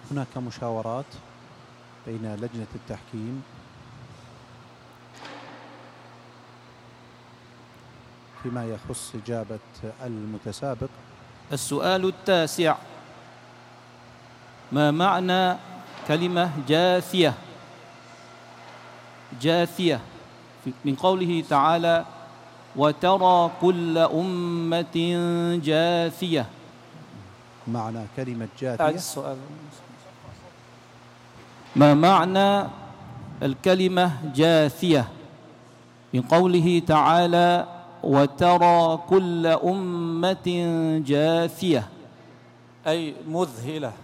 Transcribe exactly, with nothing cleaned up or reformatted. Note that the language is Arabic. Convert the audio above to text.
هناك مشاورات بين لجنة التحكيم فيما يخص إجابة المتسابق. السؤال التاسع: ما معنى كلمة جاثية؟ جاثية من قوله تعالى: وترى كل أمة جاثية. معنى كلمة جاثية. السؤال: ما معنى الكلمة جاثية من قوله تعالى: وترى كل أمة جاثية؟ أي مذهلة.